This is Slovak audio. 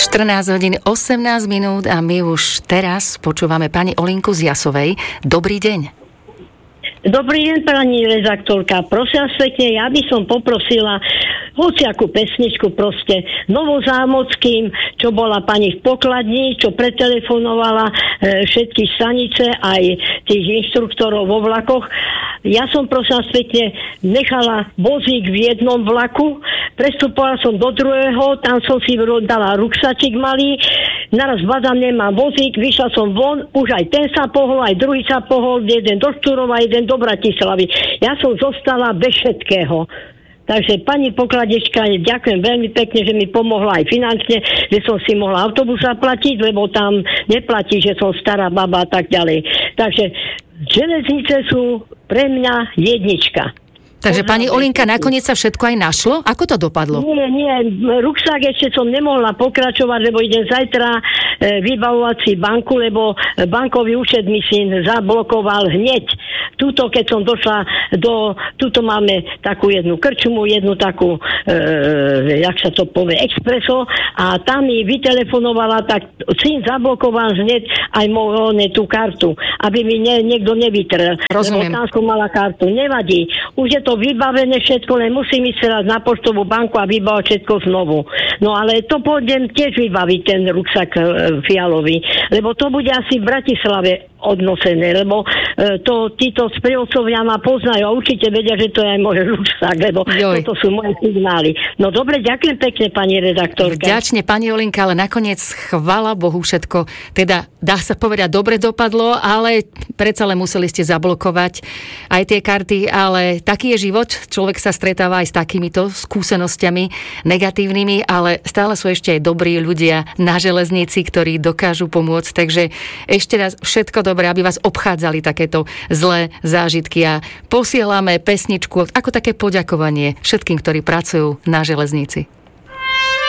14 hodín 18 minút a my už teraz počúvame pani Olinku z Jasovej. Dobrý deň. Dobrý deň, pani redaktorka. Prosím vás pekne, ja by som poprosila hociakú pesničku proste Novozámockým, čo bola pani v pokladni, čo pretelefonovala všetky stanice, aj tých inštruktorov vo vlakoch. Ja som prosím vás pekne nechala vozík v jednom vlaku, prestupovala som do druhého, tam som si dala ruksačik malý, naraz badám, nemám vozík, vyšla som von, už aj ten sa pohol, aj druhý sa pohol, jeden do Štúrova, jeden do Bratislavy. Ja som zostala bez všetkého. Takže pani pokladečka, ďakujem veľmi pekne, že mi pomohla aj finančne, že som si mohla autobus zaplatiť, lebo tam neplatí, že som stará baba a tak ďalej. Takže železnice sú pre mňa jednička. Takže pani Olinka, nakoniec sa všetko aj našlo? Ako to dopadlo? Nie, ruksák ešte som nemohla pokračovať, lebo idem zajtra vybavovať si banku, lebo bankový účet mi syn zablokoval hneď. Tuto, keď som došla tuto máme takú jednu krčmu, jednu takú, jak sa to povie, expreso, a tam mi vytelefonovala, tak syn zablokoval hneď aj tú kartu, aby mi niekto nevytrel. Rozumiem. Lebo tam som mala kartu. Nevadí. Už je to vybavené všetko, len musím ísť teraz na poštovú banku a vybavať všetko znovu. No ale to pôjdem tiež vybaviť, ten ruksak fialový, lebo to bude asi v Bratislave odnosené, lebo títo sprievodcovia ma poznajú a určite vedia, že to je aj môj ruksak, lebo toto sú moje signály. No dobre, ďakujem pekne, pani redaktorka. Vďačne, pani Olinka, ale nakoniec, chvala Bohu, všetko, teda dá sa povedať, dobre dopadlo, ale predsa len museli ste zablokovať aj tie karty, ale taký je život, človek sa stretáva aj s takýmito skúsenosťami negatívnymi, ale stále sú ešte aj dobrí ľudia na železnici, ktorí dokážu pomôcť, takže ešte raz všetko dobré, aby vás obchádzali takéto zlé zážitky a posielame pesničku ako také poďakovanie všetkým, ktorí pracujú na železnici.